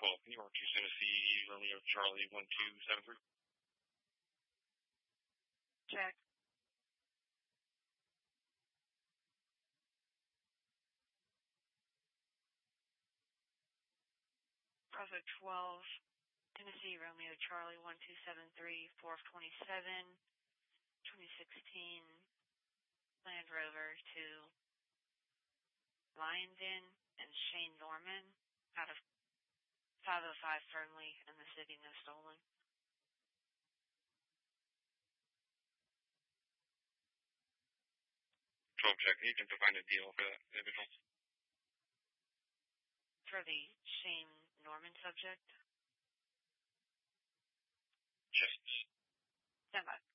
12, New York, East Tennessee, Romeo Charlie 1273. Check. Bravo 12, Tennessee, Romeo Charlie 1273, 427, 2016 Land Rover to Lions Inn and Shane Norman out of 505 Fernley in the city, no stolen. Check. You can find a deal for that individual. For the Shane Norman subject? Yes. Stand by.